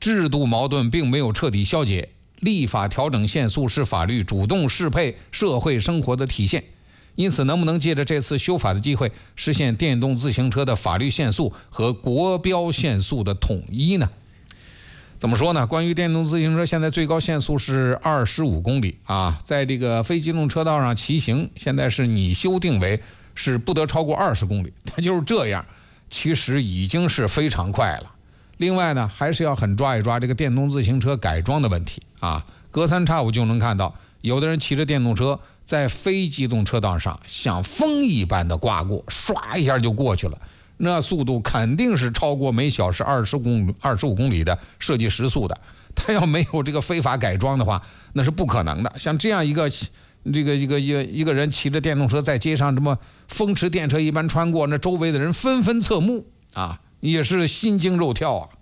制度矛盾并没有彻底消解，立法调整限速是法律主动适配社会生活的体现。因此，能不能借着这次修法的机会，实现电动自行车的法律限速和国标限速的统一呢？怎么说呢？关于电动自行车，现在最高限速是25公里啊，在这个非机动车道上骑行，现在是你修订为是不得超过20公里，它就是这样，其实已经是非常快了。另外呢，还是要很抓一抓这个电动自行车改装的问题啊，隔三差五就能看到有的人骑着电动车在非机动车道上像风一般的刮过，唰一下就过去了，那速度肯定是超过每小时25公里的设计时速的。他要没有这个非法改装的话，那是不可能的。像这样一个人骑着电动车在街上这么风驰电掣一般穿过，那周围的人纷纷侧目啊，也是心惊肉跳啊。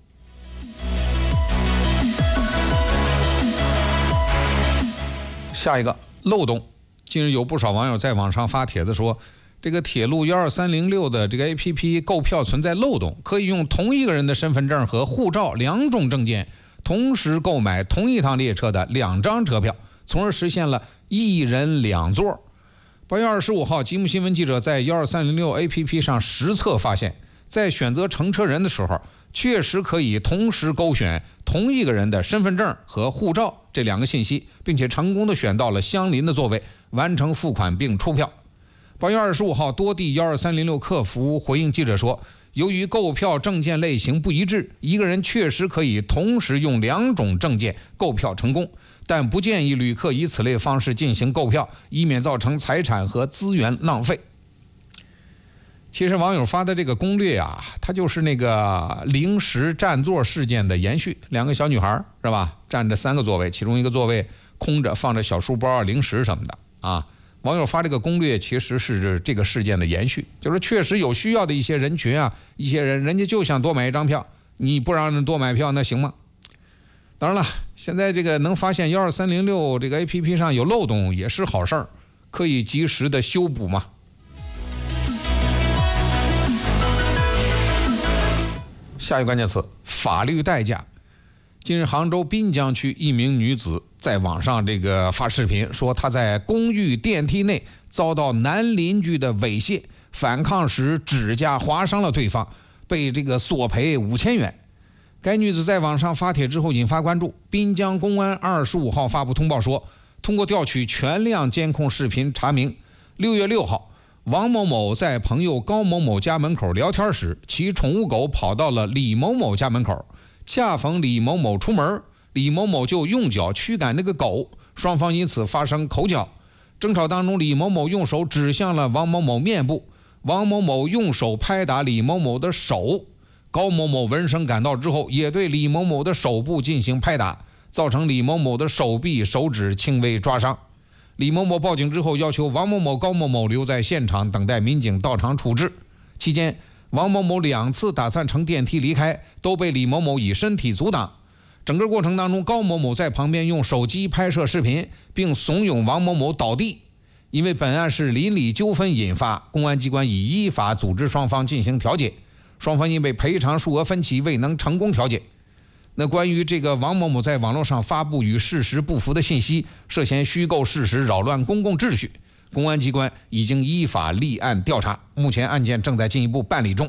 下一个漏洞，近日有不少网友在网上发帖子说，这个铁路12306的这个 APP 购票存在漏洞，可以用同一个人的身份证和护照2种证件同时购买同一趟列车的2张车票，从而实现了一人2座。8月25号，吉木新闻记者在12306 APP 上实测发现，在选择乘车人的时候，确实可以同时勾选同一个人的身份证和护照这2个信息，并且成功的选到了相邻的座位，完成付款并出票。8月25号，多地12306客服回应记者说，由于购票证件类型不一致，一个人确实可以同时用2种证件购票成功，但不建议旅客以此类方式进行购票，以免造成财产和资源浪费。其实网友发的这个攻略啊，它就是那个零食占座事件的延续。2个小女孩是吧，占着3个座位，其中一个座位空着，放着小书包、零食什么的啊。网友发这个攻略其实是这个事件的延续，就是确实有需要的一些人群啊，一些人家就想多买一张票，你不让人多买票那行吗？当然了，现在这个能发现12306这个 APP 上有漏洞也是好事儿，可以及时的修补嘛。下一个关键词，法律代价。近日，杭州滨江区一名女子在网上这个发视频，说她在公寓电梯内遭到男邻居的猥亵，反抗时指甲划伤了对方，被这个索赔5000元。该女子在网上发帖之后引发关注，滨江公安25号发布通报说，通过调取全量监控视频查明，6月6号，王某某在朋友高某某家门口聊天时，其宠物狗跑到了李某某家门口，恰逢李某某出门，李某某就用脚驱赶那个狗，双方因此发生口角。争吵当中，李某某用手指向了王某某面部，王某某用手拍打李某某的手，高某某闻声赶到之后，也对李某某的手部进行拍打，造成李某某的手臂、手指轻微抓伤。李某某报警之后，要求王某某、高某某留在现场等待民警到场处置。期间，王某某2次打算乘电梯离开，都被李某某以身体阻挡。整个过程当中，高某某在旁边用手机拍摄视频，并怂恿王某某倒地。因为本案是邻里纠纷引发，公安机关已依法组织双方进行调解，双方因为赔偿数额分歧未能成功调解。那关于这个王某某在网络上发布与事实不符的信息，涉嫌虚构事实扰乱公共秩序，公安机关已经依法立案调查，目前案件正在进一步办理中。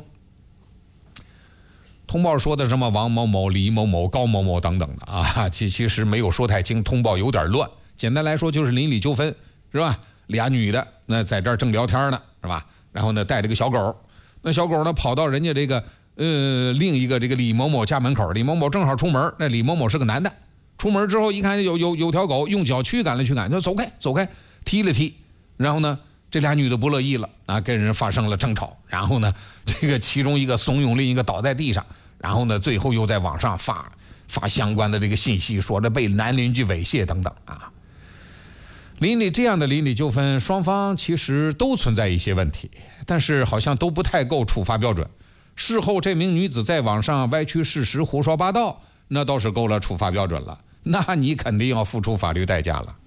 通报说的什么王某某、李某某、高某某等等的啊，其实没有说太清，通报有点乱。简单来说就是邻里纠纷，是吧？2女的那在这儿正聊天呢，是吧？然后呢带着个小狗，那小狗呢跑到人家这个另一个这个李某某家门口，李某某正好出门，那李某某是个男的，出门之后一看有条狗，用脚驱赶了驱赶，就走开，踢了踢，然后呢这2女的不乐意了啊，跟人发生了争吵，然后呢这个其中一个怂恿另一个倒在地上，然后呢最后又在网上发相关的这个信息，说着被男邻居猥亵等等啊。这样的邻里纠纷，双方其实都存在一些问题，但是好像都不太够处罚标准。事后这名女子在网上歪曲事实、胡说八道，那倒是够了处罚标准了，那你肯定要付出法律代价了。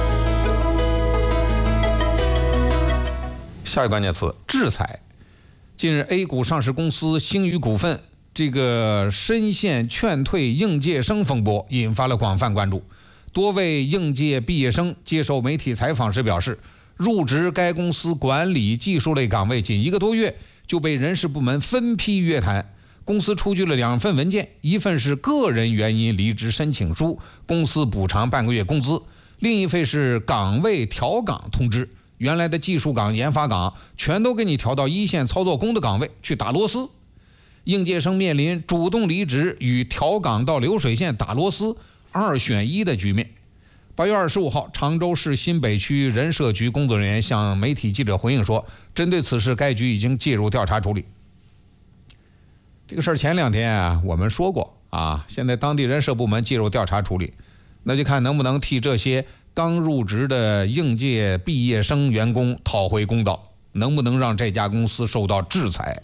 下一个关键词，制裁。 近日 A 股上市公司星宇股份这个深陷劝退应届生风波引发了广泛关注。多位应届毕业生接受媒体采访时表示，入职该公司管理技术类岗位仅1个多月就被人事部门分批约谈。公司出具了2份文件，一份是个人原因离职申请书，公司补偿半个月工资；另一份是岗位调岗通知，原来的技术岗、研发岗全都给你调到一线操作工的岗位去打螺丝。应届生面临主动离职与调岗到流水线打螺丝2选1的局面。8月25号，常州市新北区人社局工作人员向媒体记者回应说，针对此事，该局已经介入调查处理。这个事儿前2天我们说过现在当地人社部门介入调查处理，那就看能不能替这些刚入职的应届毕业生员工讨回公道，能不能让这家公司受到制裁。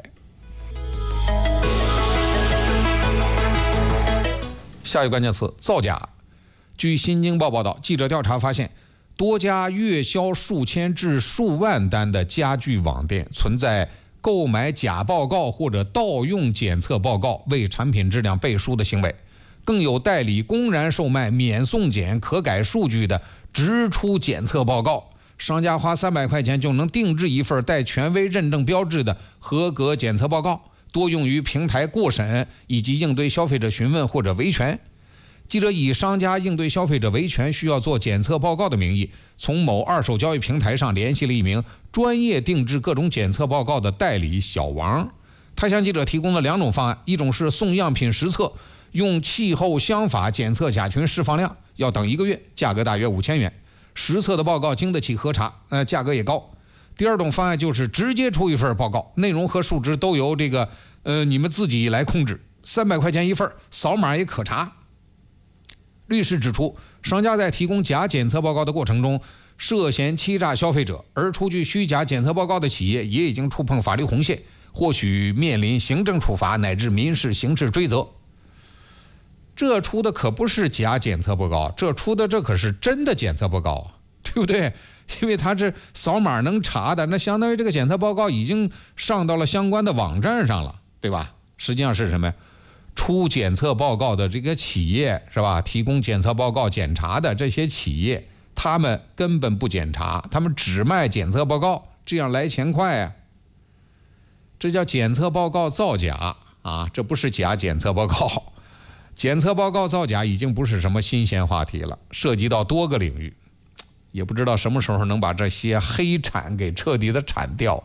下一个关键词：造假。据新京报报道，记者调查发现，多家月销数千至数万单的家具网店存在购买假报告或者盗用检测报告为产品质量背书的行为，更有代理公然售卖免送检可改数据的直出检测报告，商家花300块钱就能定制一份带权威认证标志的合格检测报告，多用于平台过审以及应对消费者询问或者维权。记者以商家应对消费者维权需要做检测报告的名义，从某二手交易平台上联系了一名专业定制各种检测报告的代理小王。他向记者提供了2种方案，一种是送样品实测，用气候相法检测甲醛释放量，要等1个月，价格大约5000元，实测的报告经得起核查，价格也高。第2种方案就是直接出一份报告，内容和数值都由你们自己来控制，300块钱一份，扫码也可查。律师指出，商家在提供假检测报告的过程中涉嫌欺诈消费者，而出具虚假检测报告的企业也已经触碰法律红线，或许面临行政处罚乃至民事、刑事追责。这出的可不是假检测报告，这可是真的检测报告，对不对？因为它这扫码能查的，那相当于这个检测报告已经上到了相关的网站上了，对吧？实际上是什么呀？出检测报告的这个企业是吧？提供检测报告检查的这些企业，他们根本不检查，他们只卖检测报告，这样来钱快这叫检测报告造假这不是假检测报告。检测报告造假已经不是什么新鲜话题了，涉及到多个领域，也不知道什么时候能把这些黑产给彻底的铲掉。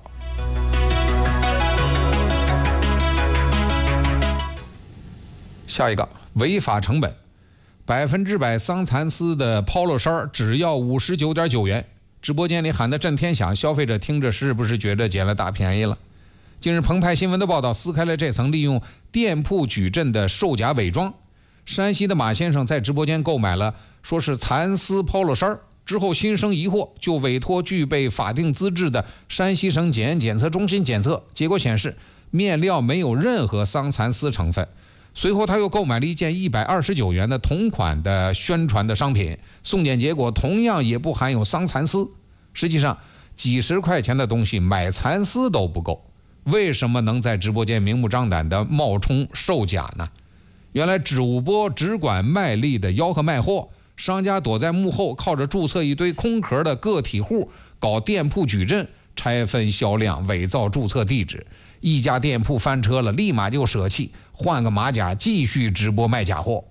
下一个，违法成本，100%桑蚕丝的 polo 衫只要59.9元，直播间里喊得震天响，消费者听着是不是觉得捡了大便宜了？近日澎湃新闻的报道撕开了这层利用店铺矩阵的售假伪装。山西的马先生在直播间购买了说是蚕丝 polo 衫之后心生疑惑，就委托具备法定资质的山西省检验检测中心检测，结果显示面料没有任何桑蚕丝成分。随后他又购买了一件129元的同款的宣传的商品，送检结果同样也不含有桑蚕丝。实际上几十块钱的东西买蚕丝都不够，为什么能在直播间明目张胆的冒充售假呢？原来主播只管卖力的吆喝卖货，商家躲在幕后，靠着注册一堆空壳的个体户搞店铺矩阵，拆分销量，伪造注册地址。一家店铺翻车了，立马就舍弃，换个马甲继续直播卖假货。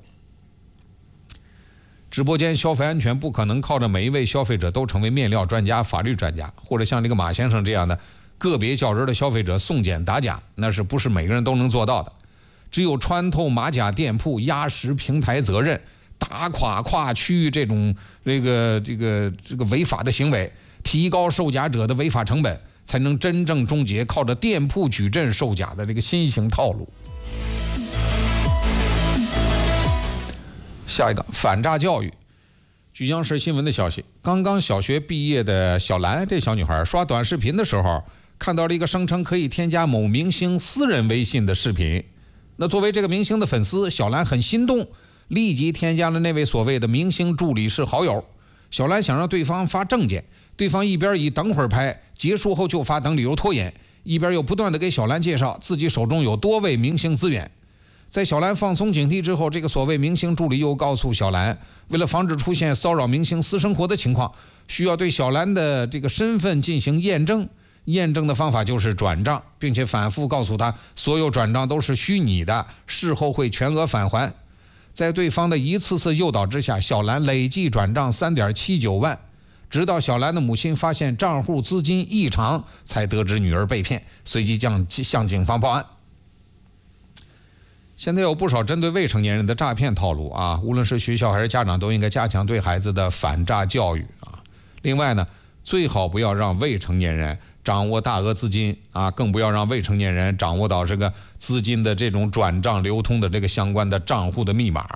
直播间消费安全不可能靠着每一位消费者都成为面料专家、法律专家，或者像这个马先生这样的个别较真的消费者送检打假，那是不是每个人都能做到的？只有穿透马甲店铺，压实平台责任，打垮跨区这种这个违法的行为，提高售假者的违法成本，才能真正终结靠着店铺矩阵售假的这个新型套路。下一个，反诈教育。据央视新闻的消息，刚刚小学毕业的小兰这小女孩刷短视频的时候，看到了一个声称可以添加某明星私人微信的视频。那作为这个明星的粉丝，小兰很心动，立即添加了那位所谓的明星助理是好友。小兰想让对方发证件，对方一边以等会儿拍，结束后就发等理由拖延， 一边又不断的给小兰介绍自己手中有多位明星资源。在小兰放松警惕之后，这个所谓明星助理又告诉小兰，为了防止出现骚扰明星私生活的情况，需要对小兰的这个身份进行验证。验证的方法就是转账，并且反复告诉她，所有转账都是虚拟的，事后会全额返还。在对方的一次次诱导之下，小兰累计转账3.79万，直到小兰的母亲发现账户资金异常，才得知女儿被骗，随即向警方报案。现在有不少针对未成年人的诈骗套路啊，无论是学校还是家长都应该加强对孩子的反诈教育啊。另外呢，最好不要让未成年人掌握大额资金啊，更不要让未成年人掌握到这个资金的这种转账流通的这个相关的账户的密码。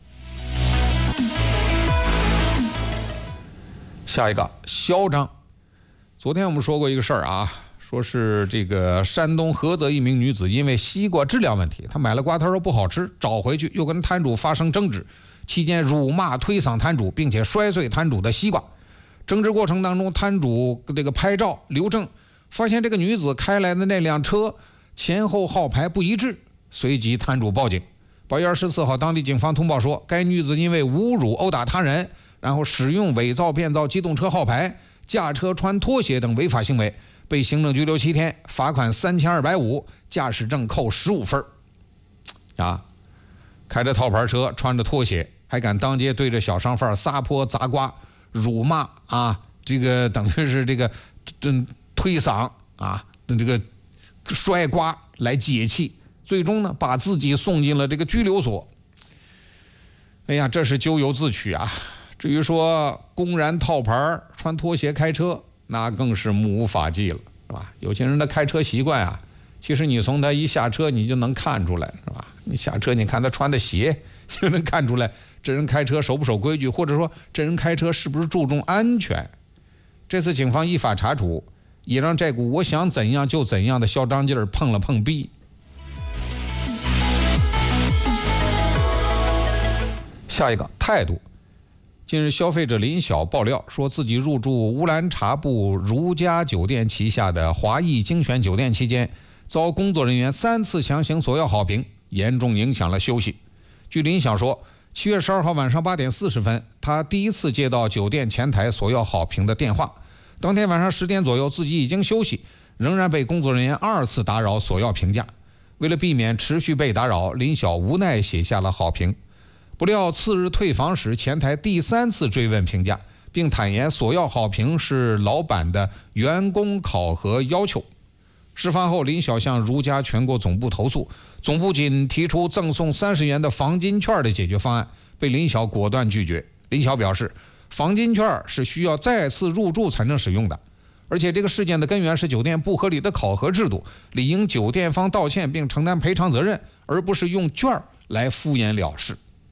下一个，嚣张。昨天我们说过一个事儿啊，说是这个山东菏泽一名女子因为西瓜质量问题，她买了瓜，她说不好吃，找回去又跟摊主发生争执，期间辱骂推搡摊主，并且摔碎摊主的西瓜。争执过程当中，摊主这个拍照留证，发现这个女子开来的那辆车前后号牌不一致，随即摊主报警。8月24号，当地警方通报说，该女子因为侮辱、殴打他人，然后使用伪造、变造机动车号牌、驾车穿拖鞋等违法行为，被行政拘留7天，罚款3250，驾驶证扣15分。啊，开着套牌车，穿着拖鞋，还敢当街对着小商贩撒泼砸瓜。辱骂啊，这个等于是这个推搡啊，这个摔瓜来解气，最终呢把自己送进了这个拘留所。哎呀，这是咎由自取啊！至于说公然套牌、穿拖鞋开车，那更是目无法纪了，是吧？有些人的开车习惯啊，其实你从他一下车你就能看出来，是吧？你下车你看他穿的鞋，就能看出来。这人开车守不守规矩，或者说这人开车是不是注重安全？这次警方依法查处，也让这股我想怎样就怎样的嚣张劲儿碰了碰壁。下一个，态度。近日，消费者林晓爆料说自己入住乌兰察布如家酒店旗下的华裔精选酒店期间，遭工作人员3次强行索要好评，严重影响了休息。据林晓说，7月12号晚上8点40分，他第一次接到酒店前台索要好评的电话。当天晚上10点左右，自己已经休息，仍然被工作人员2次打扰索要评价。为了避免持续被打扰，林晓无奈写下了好评。不料次日退房时，前台第3次追问评价，并坦言索要好评是老板的员工考核要求。事发后，林晓向如家全国总部投诉，总部仅提出赠送30元的房金券的解决方案，被林晓果断拒绝。林晓表示，房金券是需要再次入住才能使用的，而且这个事件的根源是酒店不合理的考核制度，理应酒店方道歉并承担赔偿责任，而不是用券来敷衍了事。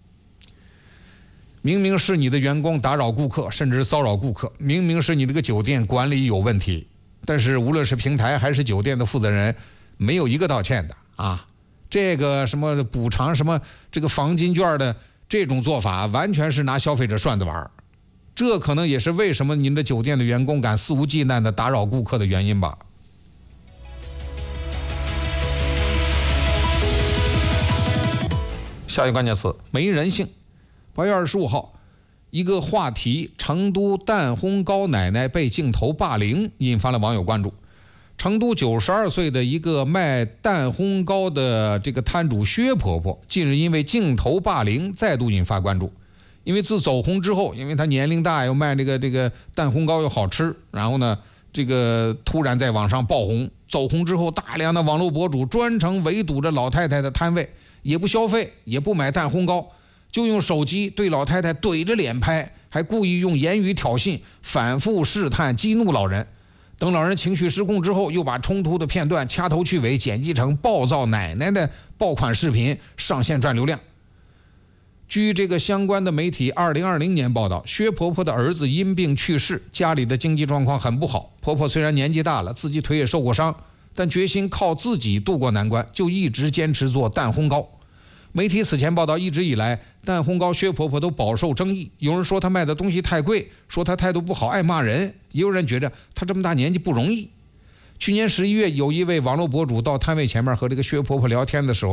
明明是你的员工打扰顾客，甚至骚扰顾客，明明是你这个酒店管理有问题，但是无论是平台还是酒店的负责人，没有一个道歉的啊！这个什么补偿什么这个房金券的这种做法，完全是拿消费者涮子玩。这可能也是为什么您的酒店的员工敢肆无忌惮的打扰顾客的原因吧。下一个关键词，没人性。8月25号，一个话题成都蛋烘糕奶奶被镜头霸凌，引发了网友关注。成都92岁的一个卖蛋烘糕的这个摊主薛婆婆，近日因为镜头霸凌再度引发关注。因为自走红之后，因为她年龄大又卖这个蛋烘糕又好吃，然后呢这个突然在网上爆红。走红之后，大量的网络博主专程围堵着老太太的摊位，也不消费，也不买蛋烘糕，就用手机对老太太怼着脸拍，还故意用言语挑衅，反复试探激怒老人。等老人情绪失控之后，又把冲突的片段掐头去尾剪辑成暴躁奶奶的爆款视频上线赚流量。据这个相关的媒体2020年报道，薛婆婆的儿子因病去世，家里的经济状况很不好。婆婆虽然年纪大了，自己腿也受过伤，但决心靠自己渡过难关，就一直坚持做蛋烘糕。媒体此前报道，一直以来蛋烘糕薛婆婆都饱受争议，有人说她卖的东西太贵，说她态度不好，爱骂人，也有人觉得她这么大年纪不容易。 去年11月，有一位网络博主到摊位前面和这个薛婆婆聊天的时候，